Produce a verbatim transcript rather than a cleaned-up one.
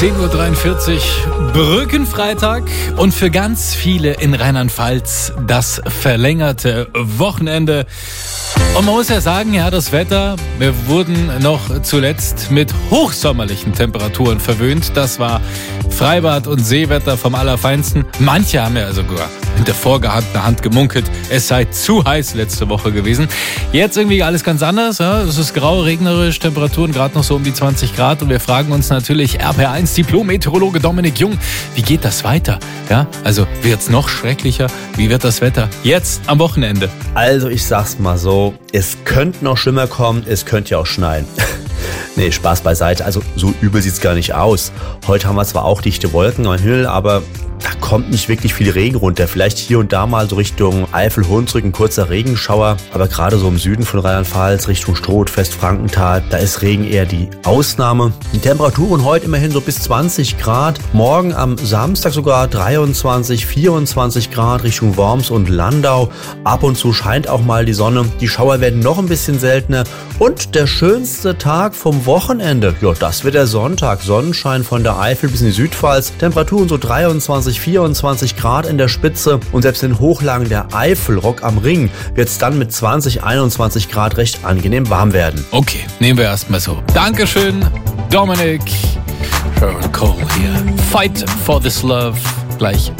zehn Uhr dreiundvierzig, Brückenfreitag und für ganz viele in Rheinland-Pfalz das verlängerte Wochenende. Und man muss ja sagen, ja, das Wetter, wir wurden noch zuletzt mit hochsommerlichen Temperaturen verwöhnt. Das war Freibad- und Seewetter vom Allerfeinsten. Manche haben ja sogar mit der vorgehaltenen Hand gemunkelt, es sei zu heiß letzte Woche gewesen. Jetzt irgendwie alles ganz anders. Ja? Es ist grau, regnerisch, Temperaturen gerade noch so um die zwanzig Grad. Und wir fragen uns natürlich, R P R eins Diplom-Meteorologe Dominik Jung, wie geht das weiter? Ja? Also wird's noch schrecklicher? Wie wird das Wetter jetzt am Wochenende? Also ich sag's mal so, es könnte noch schlimmer kommen, es könnte ja auch schneien. Nee, Spaß beiseite, also so übel sieht's gar nicht aus. Heute haben wir zwar auch dichte Wolken am Himmel, aber da kommt nicht wirklich viel Regen runter. Vielleicht hier und da mal so Richtung Eifel, Hunsrück ein kurzer Regenschauer. Aber gerade so im Süden von Rheinland-Pfalz, Richtung Stroth, Westfrankenthal, da ist Regen eher die Ausnahme. Die Temperaturen heute immerhin so bis zwanzig Grad. Morgen am Samstag sogar dreiundzwanzig, vierundzwanzig Grad Richtung Worms und Landau. Ab und zu scheint auch mal die Sonne. Die Schauer werden noch ein bisschen seltener. Und der schönste Tag vom Wochenende, ja, das wird der Sonntag. Sonnenschein von der Eifel bis in die Südpfalz. Temperaturen so dreiundzwanzig, vierundzwanzig Grad in der Spitze und selbst in Hochlagen der Eifel, Rock am Ring, wird es dann mit zwanzig, einundzwanzig Grad recht angenehm warm werden. Okay, nehmen wir erstmal so. Dankeschön, Dominik. Sharon Cole hier. Fight for this love. Gleich